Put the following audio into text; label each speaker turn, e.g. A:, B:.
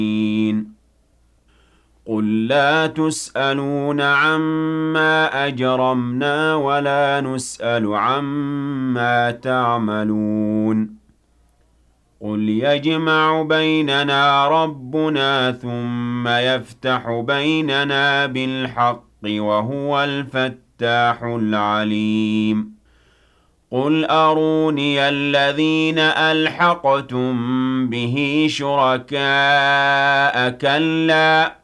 A: قُل لَّا تُسْأَلُونَ عَمَّا أَجْرَمْنَا وَلَا نُسْأَلُ عَمَّا تَعْمَلُونَ قُلْ يَجْمَعُ بَيْنَنَا رَبُّنَا ثُمَّ يَفْتَحُ بَيْنَنَا بِالْحَقِّ وَهُوَ الْفَتَّاحُ الْعَلِيمُ قُلْ أَرُونِيَ الَّذِينَ أَلْحَقْتُم بِهِ شُرَكَاءَ ۖ كَلَّا